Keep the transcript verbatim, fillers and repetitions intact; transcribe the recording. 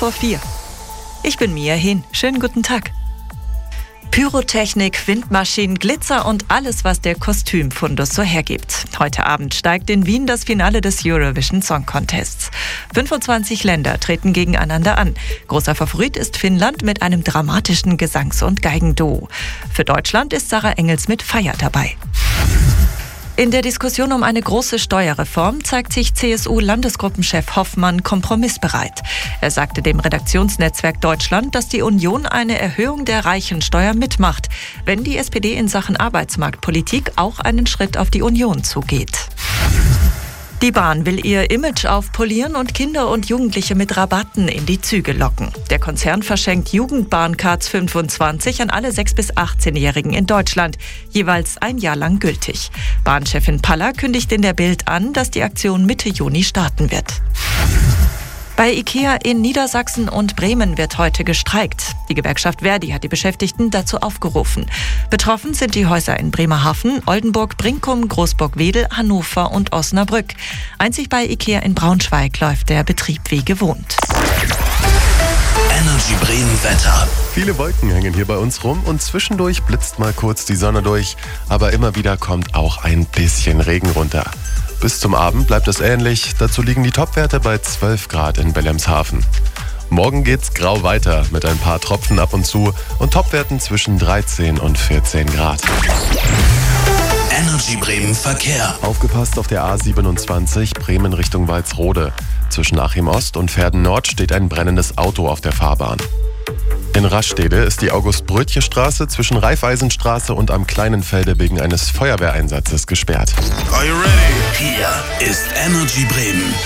vor vier. Ich bin Mia Hehn. Schönen guten Tag. Pyrotechnik, Windmaschinen, Glitzer und alles, was der Kostümfundus so hergibt. Heute Abend steigt in Wien das Finale des Eurovision Song Contests. fünfundzwanzig Länder treten gegeneinander an. Großer Favorit ist Finnland mit einem dramatischen Gesangs- und Geigenduo. Für Deutschland ist Sarah Engels mit Feier dabei. In der Diskussion um eine große Steuerreform zeigt sich C S U-Landesgruppenchef Hoffmann kompromissbereit. Er sagte dem Redaktionsnetzwerk Deutschland, dass die Union eine Erhöhung der Reichensteuer mitmacht, wenn die S P D in Sachen Arbeitsmarktpolitik auch einen Schritt auf die Union zugeht. Die Bahn will ihr Image aufpolieren und Kinder und Jugendliche mit Rabatten in die Züge locken. Der Konzern verschenkt Jugendbahncards fünfundzwanzig an alle sechs- bis achtzehnjährigen in Deutschland, jeweils ein Jahr lang gültig. Bahnchefin Paller kündigt in der Bild an, dass die Aktion Mitte Juni starten wird. Bei IKEA in Niedersachsen und Bremen wird heute gestreikt. Die Gewerkschaft Verdi hat die Beschäftigten dazu aufgerufen. Betroffen sind die Häuser in Bremerhaven, Oldenburg, Brinkum, Großburg-Wedel, Hannover und Osnabrück. Einzig bei IKEA in Braunschweig läuft der Betrieb wie gewohnt. Energy Bremen Wetter. Viele Wolken hängen hier bei uns rum und zwischendurch blitzt mal kurz die Sonne durch, aber immer wieder kommt auch ein bisschen Regen runter. Bis zum Abend bleibt es ähnlich, dazu liegen die Topwerte bei zwölf Grad in Wilhelmshaven. Morgen geht's grau weiter mit ein paar Tropfen ab und zu und Topwerten zwischen dreizehn und vierzehn Grad. Energy Bremen Verkehr. Aufgepasst auf der A siebenundzwanzig Bremen Richtung Walsrode. Zwischen Achim Ost und Verden Nord steht ein brennendes Auto auf der Fahrbahn. In Rastede ist die August-Brötje-Straße zwischen Raiffeisenstraße und am Kleinenfelde wegen eines Feuerwehreinsatzes gesperrt. Are you ready? Hier ist Energy Bremen.